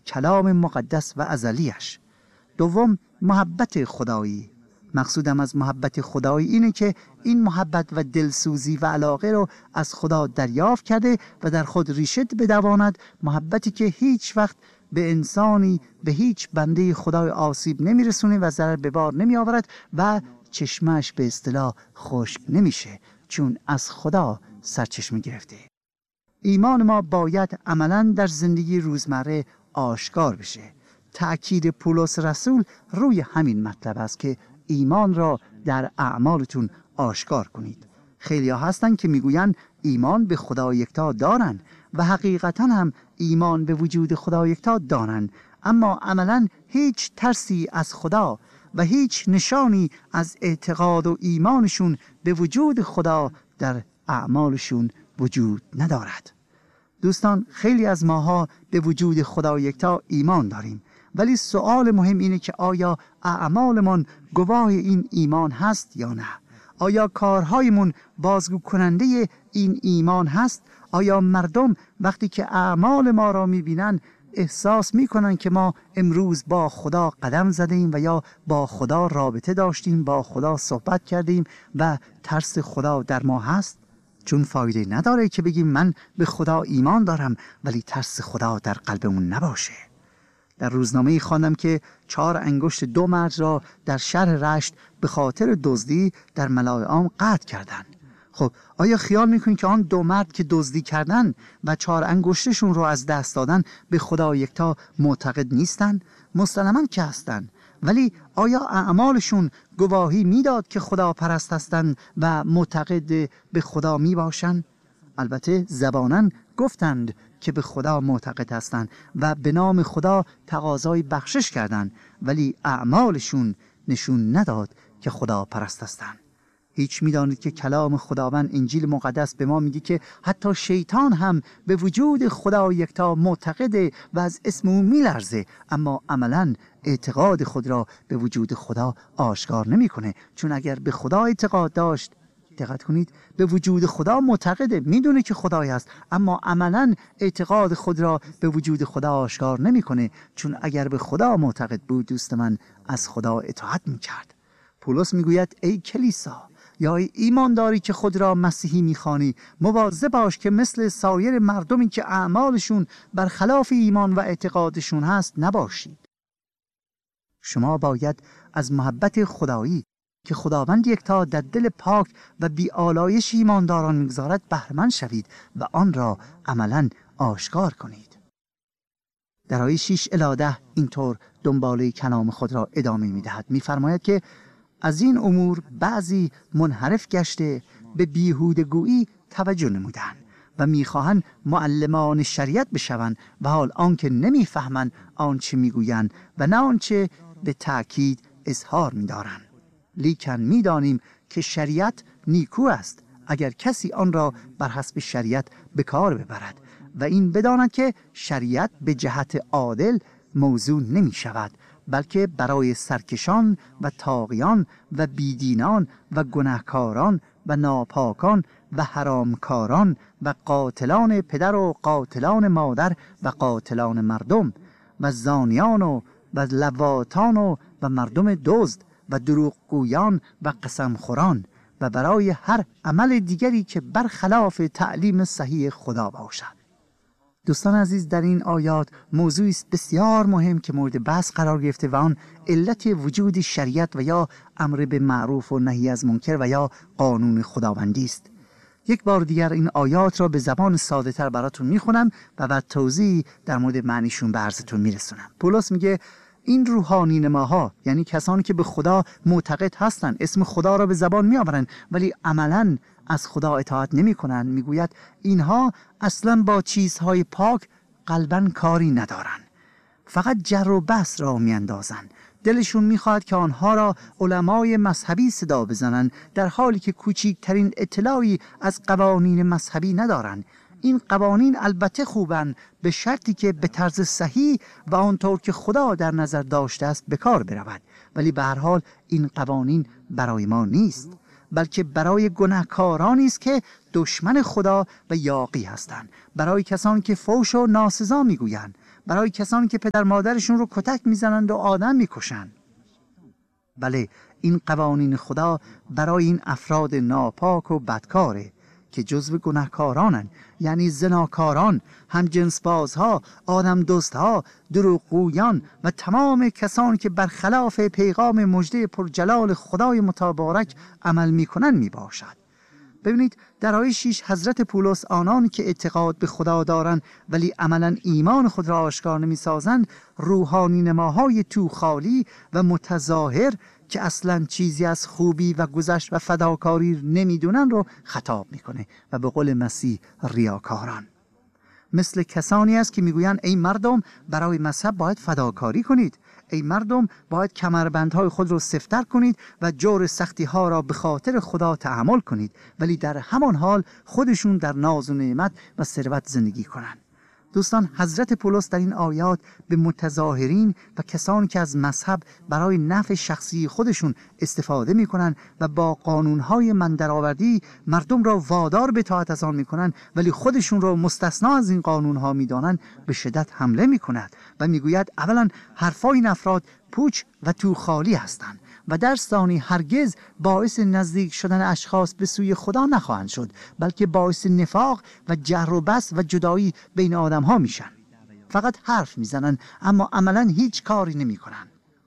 کلام مقدس و ازلیش. دوم، محبت خدایی. مقصودم از محبت خدایی اینه که این محبت و دلسوزی و علاقه رو از خدا دریافت کرده و در خود ریشه بدواند، محبتی که هیچ وقت به انسانی، به هیچ بنده خدای آسیب نمیرسونه و ضرر به بار نمی آورد و چشمش به اصطلاح خشک نمیشه، چون از خدا سرچشمه گرفته. ایمان ما باید عملاً در زندگی روزمره آشکار بشه. تأکید پولس رسول روی همین مطلب است که ایمان را در اعمالتون آشکار کنید. خیلی ها هستن که میگوین ایمان به خدا یکتا دارن و حقیقتا هم ایمان به وجود خدا یکتا دارن، اما عملا هیچ ترسی از خدا و هیچ نشانی از اعتقاد و ایمانشون به وجود خدا در اعمالشون وجود ندارد. دوستان، خیلی از ماها به وجود خدا یکتا ایمان داریم، ولی سوال مهم اینه که آیا اعمالمون گواه این ایمان هست یا نه؟ آیا کارهایمون بازگو کننده این ایمان هست؟ آیا مردم وقتی که اعمال ما را میبینن احساس میکنن که ما امروز با خدا قدم زدیم و یا با خدا رابطه داشتیم، با خدا صحبت کردیم و ترس خدا در ما هست؟ چون فایده نداره که بگیم من به خدا ایمان دارم ولی ترس خدا در قلبمون نباشه. در روزنامه‌ای خواندم که 4 انگشت 2 مرد را در شهر رشت به خاطر دزدی در ملای عام قطع کردند. خب آیا خیال میکنید که آن 2 مرد که دزدی کردن و 4 انگشتشون رو از دست دادن به خدا یکتا معتقد نیستند؟ مسلماً که هستند، ولی آیا اعمالشون گواهی میداد که خدا پرست هستند و معتقد به خدا می باشند؟ البته زباناً گفتند که به خدا معتقد هستند و به نام خدا تقاضای بخشش کردند، ولی اعمالشون نشون نداد که خدا پرست هستند. هیچ میدانید که کلام خداوند انجیل مقدس به ما میگه که حتی شیطان هم به وجود خدا یکتا معتقده و از اسم او میلرزه، اما عملاً اعتقاد خود را به وجود خدا آشکار نمیکنه. چون اگر به خدا اعتقاد داشت، دقت کنید، به وجود خدا معتقده، میدونه که خدای هست، اما عملاً اعتقاد خود را به وجود خدا آشکار نمیکنه. چون اگر به خدا معتقد بود، دوست من، از خدا اطاعت میکرد. پولس میگوید ای کلیسا، یا ای ایمانداری که خود را مسیحی میخوانی، مواظب باش که مثل سایر مردمی که اعمالشون برخلاف ایمان و اعتقادشون هست نباشید. شما باید از محبت خدایی که خداوند یکتا در دل پاک و بی‌آلایش ایمانداران میگذارد بهره‌مند شوید و آن را عملاً آشکار کنید. در آیه 6 الی 10 اینطور دنباله کلام خود را ادامه میدهد. میفرماید که از این امور بعضی منحرف گشته به بیهودگویی توجه نمودند و میخواهند معلمان شریعت بشوند و حال آنکه نمیفهمند آنچه میگویند و نه آنچه به تأکید اظهار می‌دارند. لیکن می‌دانیم که شریعت نیکو است اگر کسی آن را بر حسب شریعت به کار ببرد، و این بداند که شریعت به جهت عادل موضوع نمی شود، بلکه برای سرکشان و طاغیان و بیدینان و گناهکاران و ناپاکان و حرامکاران و قاتلان پدر و قاتلان مادر و قاتلان مردم و زانیان و لواطان و مردم دزد و دروغگویان و قسمخوران و برای هر عمل دیگری که برخلاف تعلیم صحیح خدا باشد. دوستان عزیز، در این آیات موضوعی است بسیار مهم که مورد بحث قرار گرفته و آن علت وجود شریعت و یا امر به معروف و نهی از منکر و یا قانون خداوندی است. یک بار دیگر این آیات را به زبان ساده تر براتون میخونم و بعد توضیح در مورد معنیشون به عرضتون میرسونم. پولس میگه این روحانی نماها، یعنی کسانی که به خدا معتقد هستند، اسم خدا را به زبان میآورند ولی عملاً از خدا اطاعت نمی کنند، میگوید اینها اصلا با چیزهای پاک قلباً کاری ندارند، فقط جر و بحث را میاندازند. دلشون میخواهد که آنها را علمای مذهبی صدا بزنند، در حالی که کوچکترین اطلاعی از قوانین مذهبی ندارند. این قوانین البته خوبند به شرطی که به طرز صحیح و آنطور که خدا در نظر داشته است به کار برود، ولی به هر حال این قوانین برای ما نیست، بلکه برای گناهکارانی است که دشمن خدا و یاغی هستند، برای کسانی که فحش و ناسزا میگویند، برای کسانی که پدر مادرشون رو کتک میزنند و آدم میکشند. بله، این قوانین خدا برای این افراد ناپاک و بدکاره که جزو گناهکارانن، یعنی زناکاران، همجنسبازها، آدم دزدها، دروغگویان و تمام کسانی که برخلاف پیغام مژده پرجلال خدای متبارک عمل میکنن میباشد. ببینید در آیه 6 حضرت پولس آنانی که اعتقاد به خدا دارند ولی عملا ایمان خود را آشکار نمی‌سازند، روحانی نماهای تو خالی و متظاهر که اصلا چیزی از خوبی و گذشت و فداکاری نمیدونن رو خطاب میکنه و به قول مسیح ریاکاران. مثل کسانی است که میگویند ای مردم برای مذهب باید فداکاری کنید، ای مردم باید کمربندهای خود را سفتر کنید و جور سختی ها را به خاطر خدا تحمل کنید، ولی در همان حال خودشون در ناز و نعمت و ثروت زندگی کنند. دوستان، حضرت پولس در این آیات به متظاهرین و کسانی که از مذهب برای نفع شخصی خودشون استفاده میکنن و با قانونهای من درآوردی مردم را وادار به اطاعت از آن میکنن ولی خودشون را مستثنا از این قانونها میدانند، به شدت حمله میکند و میگوید اولا حرفای این افراد پوچ و تو خالی هستند و در ثانی هرگز باعث نزدیک شدن اشخاص به سوی خدا نخواهند شد، بلکه باعث نفاق و جر و بس و جدایی بین آدم ها میشن. فقط حرف میزنن اما عملا هیچ کاری نمیکنن.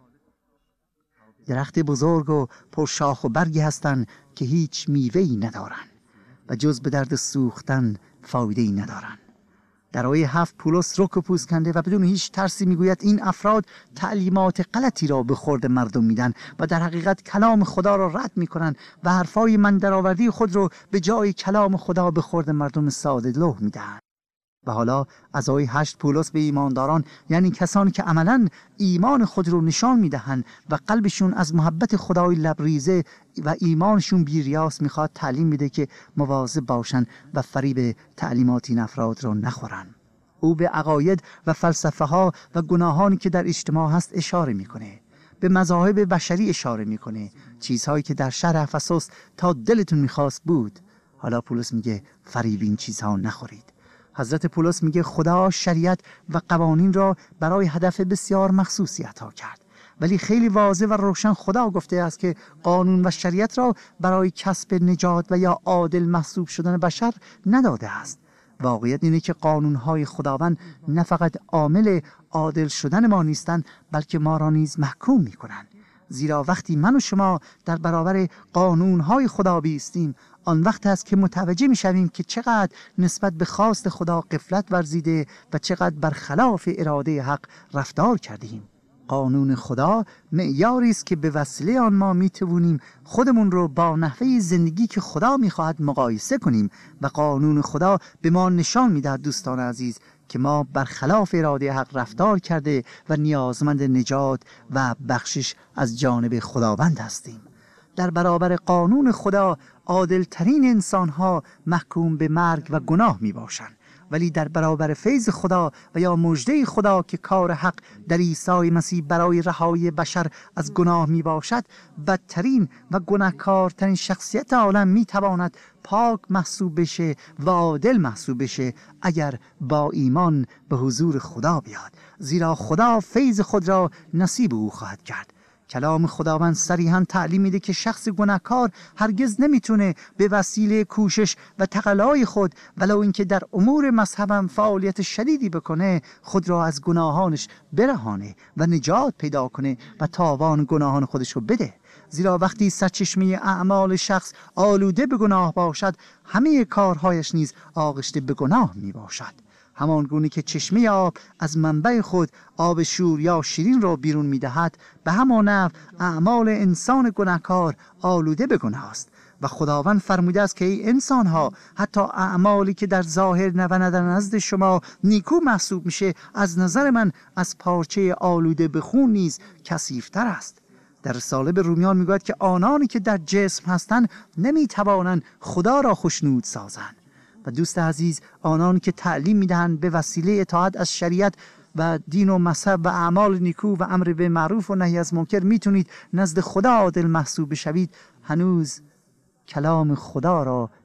درخت بزرگ و پرشاخ و برگی هستند که هیچ میوه‌ای ندارن و جز به درد سوختن فایده‌ای ندارن. در آیه 7 پولس رک و پوست کنده و بدون هیچ ترسی میگوید این افراد تعلیمات غلطی را به خورد مردم میدن و در حقیقت کلام خدا را رد میکنن و حرفای من درآوردی خود را به جای کلام خدا به خورد مردم ساده لوح میدن. و حالا از آیه 8 پولس به ایمانداران، یعنی کسانی که عملاً ایمان خود رو نشان میدهند و قلبشون از محبت خدای لبریزه و ایمانشون بیریاس میخواد، تعلیم میده که مواظب باشن و فریب تعلیمات این افراد رو نخورن. او به عقاید و فلسفه ها و گناهانی که در اجتماع هست اشاره میکنه، به مذاهب بشری اشاره میکنه، چیزهایی که در شهر افسوس تا دلتون میخواست بود. حالا پولس میگه فریب این چیزها نخورید. حضرت پولس میگه خدا شریعت و قوانین را برای هدف بسیار مخصوصی عطا کرد، ولی خیلی واضح و روشن خدا گفته است که قانون و شریعت را برای کسب نجات و یا عادل محسوب شدن بشر نداده است. واقعیت اینه که قانونهای خداوند نه فقط عامل عادل شدن ما نیستند، بلکه ما را نیز محکوم میکنند. زیرا وقتی من و شما در برابر قانونهای خدا بیستیم، آن وقت است که متوجه میشویم که چقدر نسبت به خواست خدا غفلت ورزیده و چقدر برخلاف اراده حق رفتار کردیم. قانون خدا معیاری است که به وسیله آن ما میتوانیم خودمون رو با نحوه زندگی که خدا میخواهد مقایسه کنیم و قانون خدا به ما نشان میدهد دوستان عزیز که ما برخلاف اراده حق رفتار کرده و نیازمند نجات و بخشش از جانب خداوند هستیم. در برابر قانون خدا عادل‌ترین انسان‌ها محکوم به مرگ و گناه میباشند، ولی در برابر فیض خدا و یا مژده خدا که کار حق در عیسی مسیح برای رهایی بشر از گناه می باشد، بدترین و گناهکارترین شخصیت عالم می تواند پاک محسوب بشه و عادل محسوب بشه اگر با ایمان به حضور خدا بیاد، زیرا خدا فیض خود را نصیب او خواهد کرد. کلام خداوند صریحاً تعلیم میده که شخص گناهکار هرگز نمیتونه به وسیله کوشش و تقلای خود، ولو اینکه در امور مذهبم فعالیت شدیدی بکنه، خود را از گناهانش برهانه و نجات پیدا کنه و تاوان گناهان خودش رو بده. زیرا وقتی سرچشمه اعمال شخص آلوده به گناه باشد، همه کارهایش نیز آغشته به گناه می باشد. همان گونه که چشمه آب از منبع خود آب شور یا شیرین را بیرون می دهد، به همان نحو اعمال انسان گناهکار آلوده به گناه است. و خداوند فرموده است که ای انسان ها، حتی اعمالی که در ظاهر و در نزد شما نیکو محسوب میشه، از نظر من از پارچه آلوده به خون نیز کثیف‌تر است. در رساله به رومیان میگوید که آنانی که در جسم هستند نمیتوانند خدا را خوشنود سازند. و دوست عزیز، آنان که تعلیم میدهند به وسیله اطاعت از شریعت و دین و مذهب و اعمال نیکو و امر به معروف و نهی از منکر میتونید نزد خدا عادل محسوب بشوید، هنوز کلام خدا را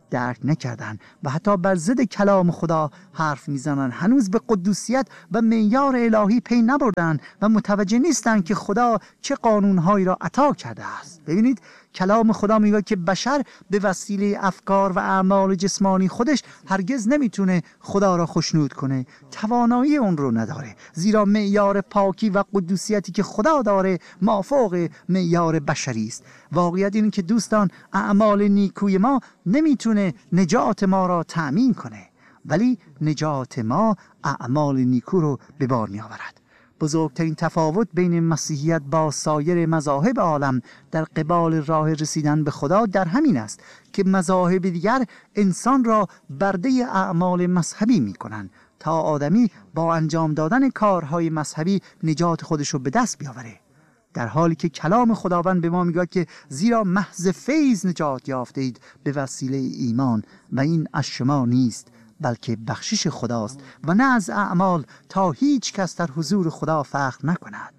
درک نکردن و حتی بر ضد کلام خدا حرف میزنن. هنوز به قدوسیت و معیار الهی پی نبردن و متوجه نیستن که خدا چه قانونهایی را عطا کرده است. ببینید کلام خدا میگه که بشر به وسیله افکار و اعمال جسمانی خودش هرگز نمیتونه خدا را خوشنود کنه. توانایی اون رو نداره، زیرا معیار پاکی و قدوسیتی که خدا داره مافوق معیار بشری است. واقعیت اینه که دوستان اعمال نیکوی ما نمیتونه نجات ما را تأمین کنه، ولی نجات ما اعمال نیکو رو به بار می آورد. بزرگترین تفاوت بین مسیحیت با سایر مذاهب عالم در قبال راه رسیدن به خدا در همین است که مذاهب دیگر انسان را برده اعمال مذهبی می کنند تا آدمی با انجام دادن کارهای مذهبی نجات خودش رو به دست بیاوره، در حالی که کلام خداوند به ما میگه که زیرا محض فیض نجات یافته اید به وسیله ایمان و این از شما نیست بلکه بخشش خداست و نه از اعمال تا هیچ کس در حضور خدا فخر نکند.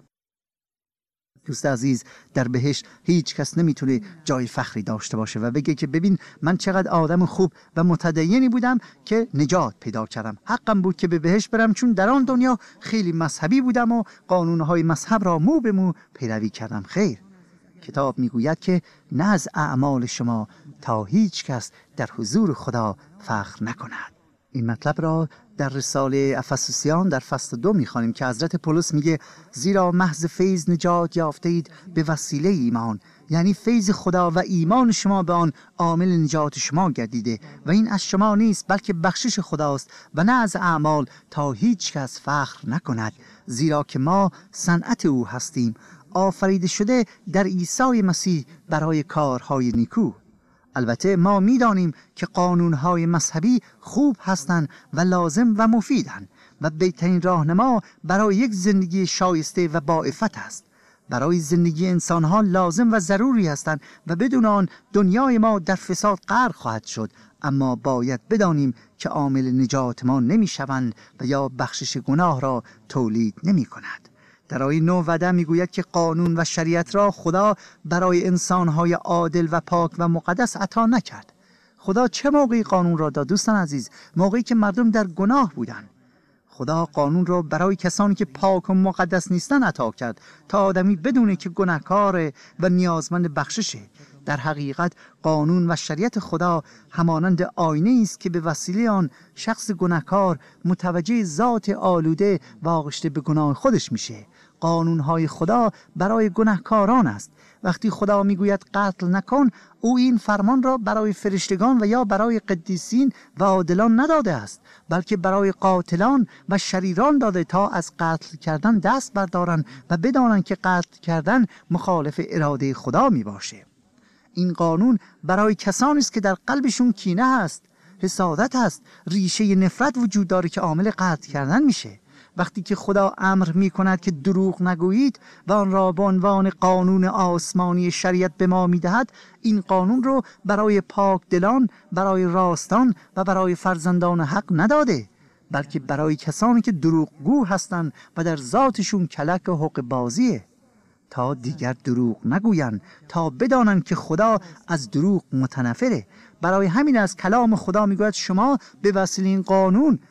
دوست عزیز، در بهشت هیچ کس نمیتونه جای فخری داشته باشه و بگه که ببین من چقدر آدم خوب و متدینی بودم که نجات پیدا کردم، حقم بود که به بهشت برم چون در آن دنیا خیلی مذهبی بودم و قانونهای مذهب را مو به مو پیروی کردم. خیر، کتاب میگوید که نه از اعمال شما تا هیچ کس در حضور خدا فخر نکند. این مطلب را در رساله افسوسیان در فصل 2 میخوانیم که حضرت پولس میگه زیرا محض فیض نجات یافته اید به وسیله ایمان، یعنی فیض خدا و ایمان شما به آن عامل نجات شما گردیده و این از شما نیست بلکه بخشش خداست و نه از اعمال تا هیچ کس فخر نکند، زیرا که ما صنعت او هستیم، آفریده شده در عیسی مسیح برای کارهای نیکو. البته ما می‌دانیم که قانون‌های مذهبی خوب هستند و لازم و مفیدند و بهترین راهنما برای یک زندگی شایسته و با عفت است. برای زندگی انسان‌ها لازم و ضروری هستند و بدون آن دنیای ما در فساد غرق خواهد شد، اما باید بدانیم که عامل نجات ما نمی‌شوند و یا بخشش گناه را تولید نمی‌کند. در آیه 9 و 10 میگوید که قانون و شریعت را خدا برای انسانهای عادل و پاک و مقدس عطا نکرد. خدا چه موقعی قانون را داد دوستان عزیز؟ موقعی که مردم در گناه بودند. خدا قانون را برای کسانی که پاک و مقدس نیستن عطا کرد تا آدمی بدونه که گناهکار و نیازمند بخششه. در حقیقت قانون و شریعت خدا همانند آینه است که به وسیله آن شخص گناهکار متوجه ذات آلوده و آغشته به گناه خودش میشه. قانونهای خدا برای گناهکاران است. وقتی خدا میگوید قتل نکن، او این فرمان را برای فرشتگان و یا برای قدیسین و عادلان نداده است، بلکه برای قاتلان و شریران داده تا از قتل کردن دست بردارن و بدانن که قتل کردن مخالف اراده خدا می باشه. این قانون برای کسانی است که در قلبشون کینه هست، حسادت هست، ریشه نفرت وجود داره که عامل قتل کردن میشه. وقتی که خدا امر می کند که دروغ نگویید و آن را به عنوان قانون آسمانی شریعت به ما می دهد، این قانون رو برای پاک دلان، برای راستان و برای فرزندان حق نداده، بلکه برای کسانی که دروغگو هستند و در ذاتشون کلک و حق بازیه، تا دیگر دروغ نگویند، تا بدانند که خدا از دروغ متنفره. برای همین از کلام خدا میگوید شما به وسیله این قانون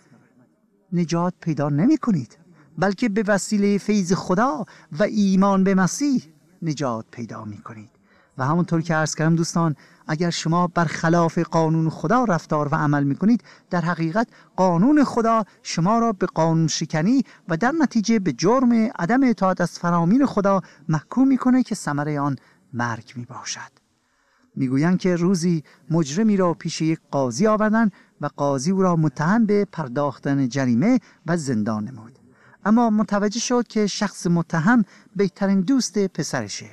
نجات پیدا نمی کنید، بلکه به وسیله فیض خدا و ایمان به مسیح نجات پیدا می کنید. و همونطور که عرض کردم دوستان، اگر شما برخلاف قانون خدا رفتار و عمل می کنید، در حقیقت قانون خدا شما را به قانون شکنی و در نتیجه به جرم عدم اطاعت از فرامین خدا محکوم می کنه که ثمره آن مرگ می باشد. میگویند که روزی مجرمی را پیش یک قاضی آوردند و قاضی او را متهم به پرداختن جریمه و زندان نمود. اما متوجه شد که شخص متهم بهترین دوست پسرشه.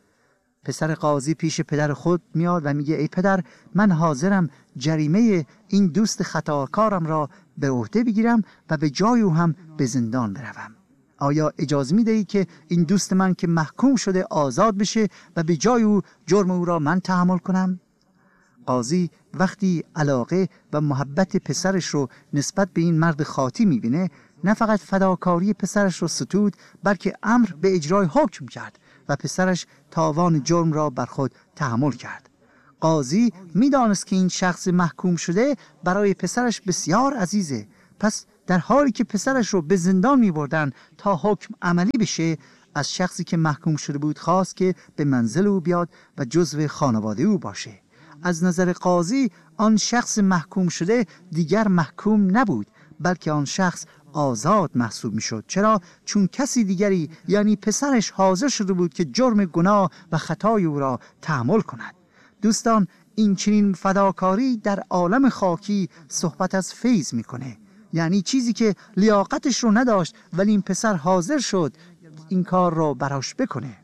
پسر قاضی پیش پدر خود میاد و میگه ای پدر، من حاضرم جریمه این دوست خطاکارم را به عهده بگیرم و به جای او هم به زندان بروم. آیا اجازه میدهی که این دوست من که محکوم شده آزاد بشه و به جای او جرم او را من تحمل کنم؟ قاضی وقتی علاقه و محبت پسرش رو نسبت به این مرد خاطی میبینه، نه فقط فداکاری پسرش رو ستود، بلکه امر به اجرای حکم کرد و پسرش تاوان جرم را بر خود تحمل کرد. قاضی میدانست که این شخص محکوم شده برای پسرش بسیار عزیزه. پس در حالی که پسرش رو به زندان می‌بردن تا حکم عملی بشه، از شخصی که محکوم شده بود خواست که به منزل او بیاد و جزو خانواده او باشه. از نظر قاضی آن شخص محکوم شده دیگر محکوم نبود، بلکه آن شخص آزاد محسوب میشد. چرا؟ چون کسی دیگری یعنی پسرش حاضر شده بود که جرم گناه و خطای او را تحمل کند. دوستان، این چنین فداکاری در عالم خاکی صحبت از فیض میکنه، یعنی چیزی که لیاقتش رو نداشت ولی این پسر حاضر شد این کار را براش بکنه.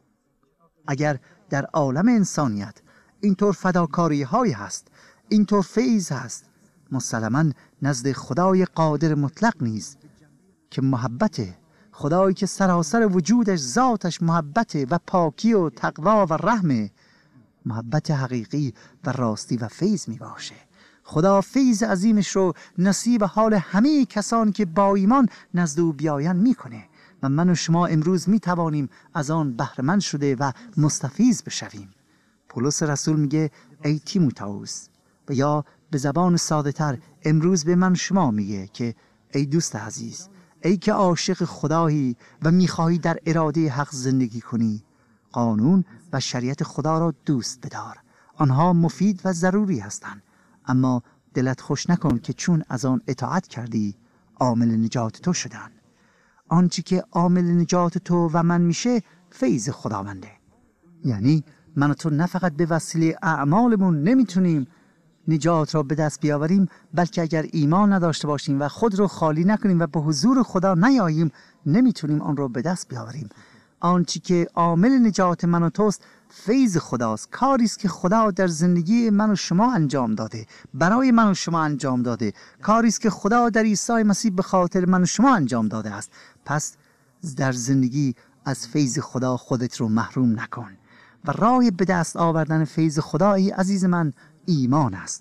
اگر در عالم انسانیت اینطور فداکاری های هست، اینطور فیض هست، مسلماً نزد خدای قادر مطلق نیز که محبته، خدایی که سراسر وجودش ذاتش محبته و پاکی و تقوا و رحمه، محبت حقیقی و راستی و فیض می باشه. خدا فیض عظیمش رو نصیب حال همه کسانی که با ایمان نزد او بیاین میکنه و من و شما امروز می توانیم از آن بهره‌مند شده و مستفیض بشویم. پولس رسول میگه ای تیموتائوس، و یا به زبان ساده تر امروز به من شما میگه که ای دوست عزیز، ای که عاشق خدایی و میخواهی در اراده حق زندگی کنی، قانون و شریعت خدا را دوست بدار. آنها مفید و ضروری هستند، اما دلت خوش نکن که چون از آن اطاعت کردی عامل نجات تو شدن. آنچه که عامل نجات تو و من میشه فیض خداونده. یعنی من و تو نه فقط به وسیله اعمالمون نمیتونیم نجات را به دست بیاوریم، بلکه اگر ایمان نداشته باشیم و خود رو خالی نکنیم و به حضور خدا نیاییم نمیتونیم آن را به دست بیاوریم. آنچه که عامل نجات من و توست فیض خداست، کاری است که خدا در زندگی من و شما انجام داده، برای من و شما انجام داده، کاری است که خدا در عیسی مسیح به خاطر من و شما انجام داده است. پس در زندگی از فیض خدا خودت رو محروم نکن و راه به دست آوردن فیض خدایی عزیز من ایمان است.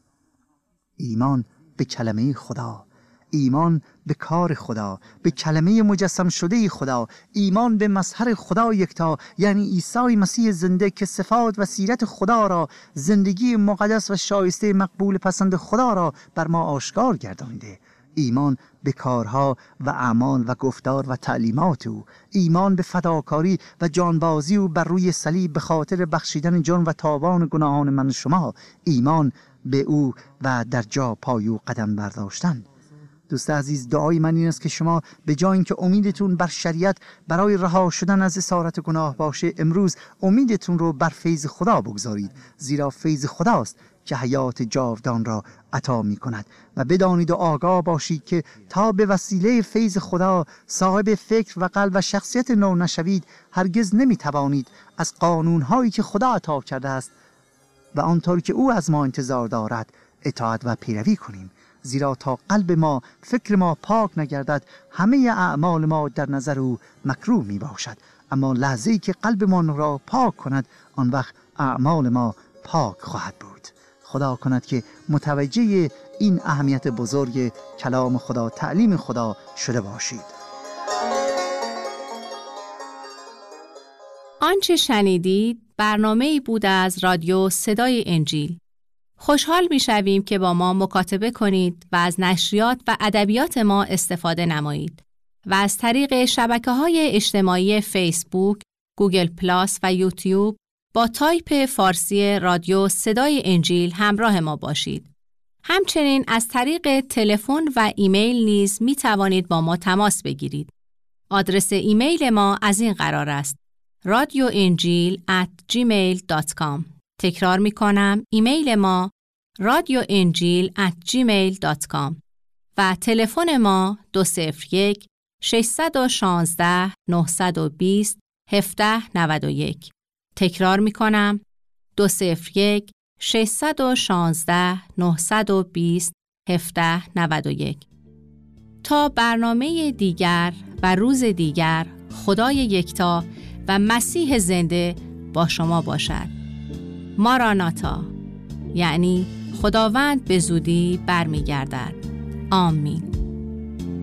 ایمان به کلمه خدا، ایمان به کار خدا، به کلمه مجسم شده خدا، ایمان به مظهر خدا یکتا، یعنی عیسی مسیح زنده که صفات و سیرت خدا را، زندگی مقدس و شایسته مقبول پسند خدا را بر ما آشکار گردانیده. ایمان به کارها و اعمال و گفتار و تعلیمات او، ایمان به فداکاری و جانبازی او بر روی صلیب به خاطر بخشیدن جان و تاوان گناهان من شما، ایمان به او و در جا پای او قدم برداشتن. دوست عزیز، دعای من این است که شما به جای اینکه امیدتون بر شریعت برای رها شدن از اسارت گناه باشه، امروز امیدتون رو بر فیض خدا بگذارید، زیرا فیض خداست که حیات جاودان را عطا می کند. و بدانید و آگاه باشید که تا به وسیله فیض خدا صاحب فکر و قلب و شخصیت نو نشوید، هرگز نمی توانید از قانونهایی که خدا عطا کرده است و آنطور که او از ما انتظار دارد اطاعت و پیروی کنیم. زیرا تا قلب ما، فکر ما پاک نگردد، همه اعمال ما در نظر او مکروه می باشد. اما لحظه‌ای که قلب ما را پاک کند، آن وقت اعمال ما پاک خواهد بود. خدا کند که متوجه این اهمیت بزرگ کلام خدا، تعلیم خدا شده باشید. آنچه شنیدید برنامه‌ای بود از رادیو صدای انجیل. خوشحال می‌شویم که با ما مکاتبه کنید و از نشریات و ادبیات ما استفاده نمایید و از طریق شبکه‌های اجتماعی فیسبوک، گوگل پلاس و یوتیوب با تایپ فارسی رادیو صدای انجیل همراه ما باشید. همچنین از طریق تلفن و ایمیل نیز می توانید با ما تماس بگیرید. آدرس ایمیل ما از این قرار است: radioinjil@gmail.com. تکرار می کنم، ایمیل ما radioinjil@gmail.com و تلفن ما 201 616 920 1791. تکرار می کنم، 201 616 920 1791. تا برنامه دیگر و روز دیگر، خدای یکتا و مسیح زنده با شما باشد. ماراناتا، یعنی خداوند به زودی برمیگردد. آمین.